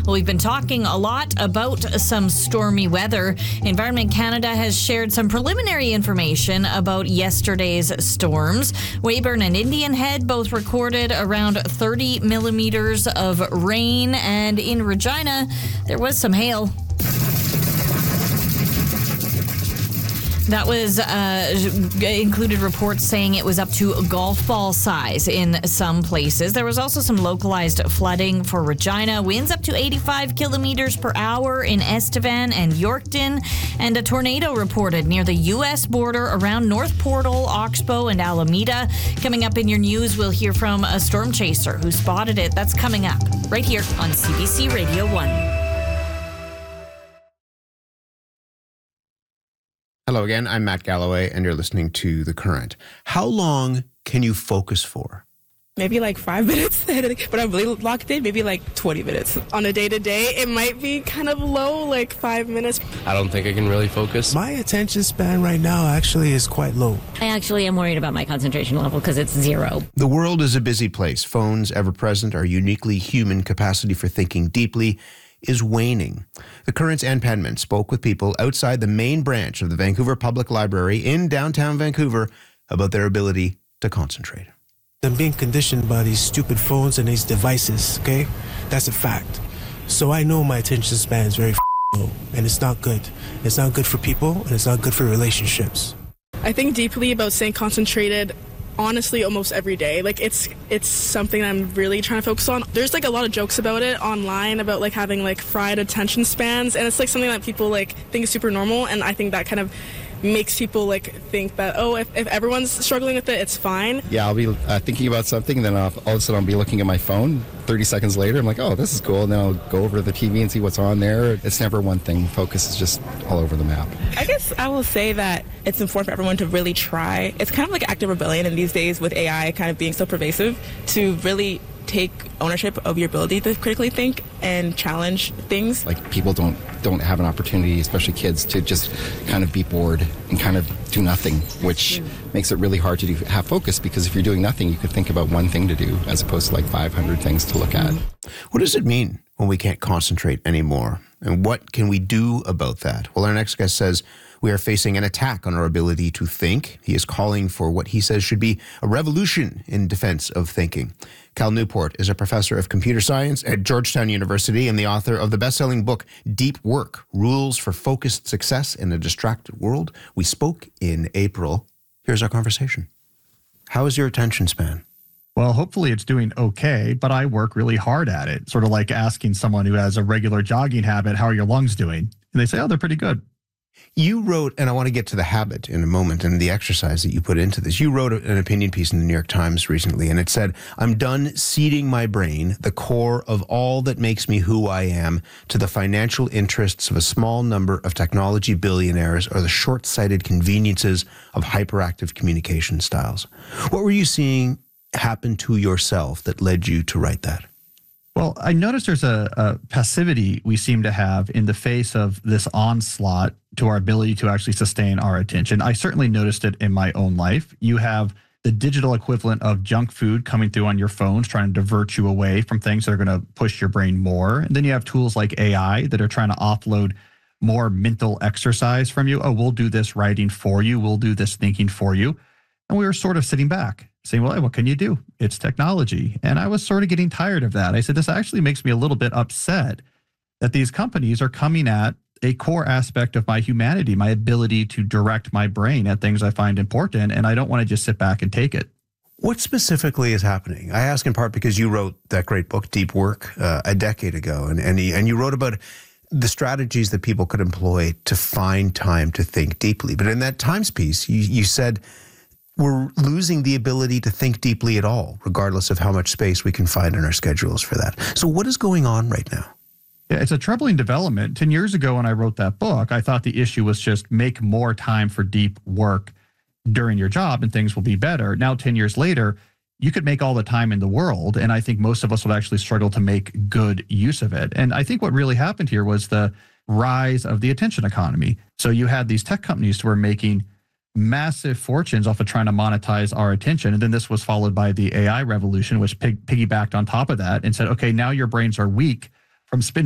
Well, we've been talking a lot about some stormy weather. Environment Canada has shared some preliminary information about yesterday's storms. Weyburn and Indian Head both recorded around 30 millimeters of rain, and in Regina, there was some hail. That was included reports saying it was up to a golf ball size in some places. There was also some localized flooding for Regina. Winds up to 85 kilometers per hour in Estevan and Yorkton. And a tornado reported near the U.S. border around North Portal, Oxbow, and Alameda. Coming up in your news, we'll hear from a storm chaser who spotted it. That's coming up right here on CBC Radio 1. Hello again, I'm Matt Galloway, and you're listening to The Current. How long can you focus for? Maybe like 5 minutes, but I'm really locked in, maybe like 20 minutes. On a day-to-day, it might be kind of low, like 5 minutes. I don't think I can really focus. My attention span right now actually is quite low. I actually am worried about my concentration level because it's 0. The world is a busy place. Phones, ever present, our uniquely human capacity for thinking deeply is waning. The Current's Ann Penman spoke with people outside the main branch of the Vancouver Public Library in downtown Vancouver about their ability to concentrate. I'm being conditioned by these stupid phones and these devices, okay? That's a fact. So I know my attention span is very low, and it's not good. It's not good for people, and it's not good for relationships. I think deeply about staying concentrated, honestly, almost every day. Like, it's something I'm really trying to focus on. There's like a lot of jokes about it online about like having like fried attention spans, and it's like something that people like think is super normal, and I think that kind of makes people like think that, oh, if everyone's struggling with it, it's fine. Yeah, I'll be thinking about something, and then all of a sudden I'll be looking at my phone. 30 seconds later, I'm like, oh, this is cool, and then I'll go over to the TV and see what's on there. It's never one thing. Focus is just all over the map. I guess I will say that it's important for everyone to really try. It's kind of like active rebellion in these days with AI kind of being so pervasive, to really take ownership of your ability to critically think and challenge things. Like, people don't have an opportunity, especially kids, to just kind of be bored and kind of do nothing, which makes it really hard to have focus, because if you're doing nothing, you could think about one thing to do as opposed to like 500 things to look at. What does it mean when we can't concentrate anymore? And what can we do about that? Well, our next guest says we are facing an attack on our ability to think. He is calling for what he says should be a revolution in defense of thinking. Cal Newport is a professor of computer science at Georgetown University and the author of the best-selling book, Deep Work: Rules for Focused Success in a Distracted World. We spoke in April. Here's our conversation. How is your attention span? Well, hopefully it's doing okay, but I work really hard at it. Sort of like asking someone who has a regular jogging habit, how are your lungs doing? And they say, oh, they're pretty good. You wrote, and I want to get to the habit in a moment and the exercise that you put into this. You wrote an opinion piece in the New York Times recently, and it said, I'm done ceding my brain, the core of all that makes me who I am, to the financial interests of a small number of technology billionaires or the short-sighted conveniences of hyperactive communication styles. What were you seeing happen to yourself that led you to write that? Well, I noticed there's a passivity we seem to have in the face of this onslaught to our ability to actually sustain our attention. I certainly noticed it in my own life. You have the digital equivalent of junk food coming through on your phones, trying to divert you away from things that are going to push your brain more. And then you have tools like AI that are trying to offload more mental exercise from you. Oh, we'll do this writing for you. We'll do this thinking for you. And we were sort of sitting back saying, well, what can you do? It's technology. And I was sort of getting tired of that. I said, this actually makes me a little bit upset that these companies are coming at a core aspect of my humanity, my ability to direct my brain at things I find important, and I don't want to just sit back and take it. What specifically is happening? I ask in part because you wrote that great book, Deep Work, a decade ago, and you wrote about the strategies that people could employ to find time to think deeply. But in that Times piece, you said we're losing the ability to think deeply at all, regardless of how much space we can find in our schedules for that. So what is going on right now? Yeah, it's a troubling development. 10 years ago when I wrote that book, I thought the issue was just make more time for deep work during your job and things will be better. Now, 10 years later, you could make all the time in the world, and I think most of us would actually struggle to make good use of it. And I think what really happened here was the rise of the attention economy. So you had these tech companies who were making massive fortunes off of trying to monetize our attention. And then this was followed by the AI revolution, which piggybacked on top of that and said, okay, now your brains are weak from spending